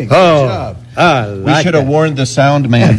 Good job. We should have warned the sound man.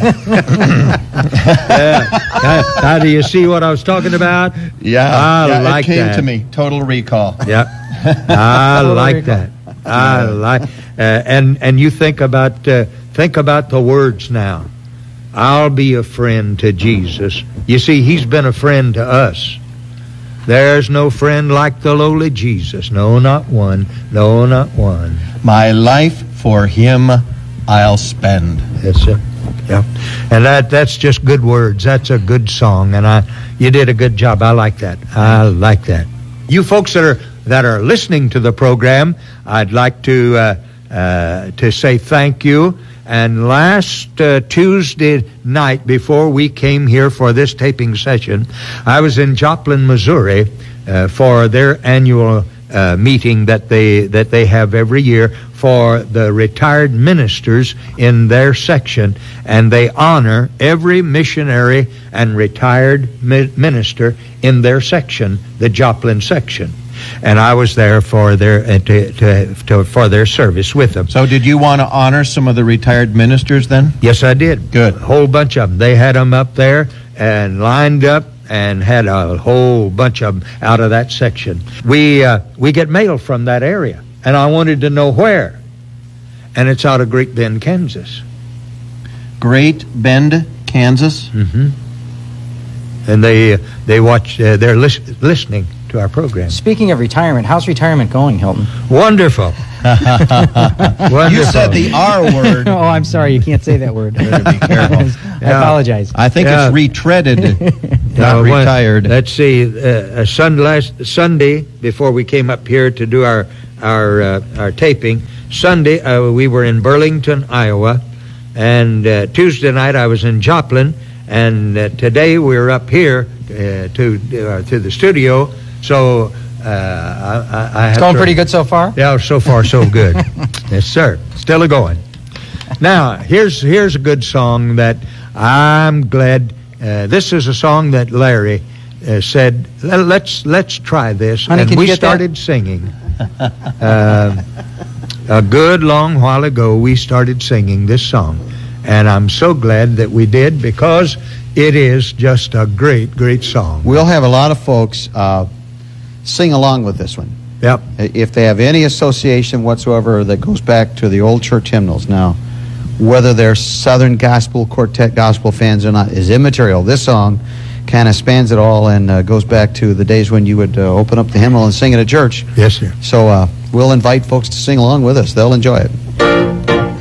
Now, do you see what I was talking about? Yeah, like it came that. to me. Total recall. Yeah, I like that. I like, and you think about the words now. I'll be a friend to Jesus. You see, he's been a friend to us. There's no friend like the lowly Jesus. No, not one. No, not one. My life for him I'll spend. That's it. Yeah, and that's just good words. That's a good song, and you did a good job. I like that. I like that. You folks that are listening to the program, I'd like to say thank you. And last Tuesday night, before we came here for this taping session, I was in Joplin, Missouri, for their annual meeting that they have every year for the retired ministers in their section, and they honor every missionary and retired minister in their section, the Joplin section. And I was there for their for their service with them. So did you want to honor some of the retired ministers then? Yes, I did. Good. A whole bunch of them. They had them up there and lined up and had a whole bunch of them out of that section. We get mail from that area, and I wanted to know where. And it's out of Great Bend, Kansas. Great Bend, Kansas? Mm-hmm. And they watch, they're listening to our program. Speaking of retirement, how's retirement going, Hilton? Wonderful. Wonderful. You said the R word. Oh, I'm sorry, you can't say that word. Better be careful. I apologize. I think it's retreaded, not retired. Let's see. Last Sunday, before we came up here to do our taping, Sunday we were in Burlington, Iowa, and Tuesday night I was in Joplin, and today we're up here to the studio. So I it's going pretty good so far? Yeah, so far so good. Yes, sir. Still going. Now, here's a good song that I'm glad. This is a song that Larry said, let's try this. Honey, and we started singing. A good long while ago, we started singing this song. And I'm so glad that we did, because it is just a great, great song. We'll have a lot of folks sing along with this one. Yep. If they have any association whatsoever that goes back to the old church hymnals. Now, whether they're Southern Gospel, Quartet Gospel fans or not is immaterial. This song kind of spans it all and goes back to the days when you would open up the hymnal and sing it at church. Yes, sir. So we'll invite folks to sing along with us. They'll enjoy it.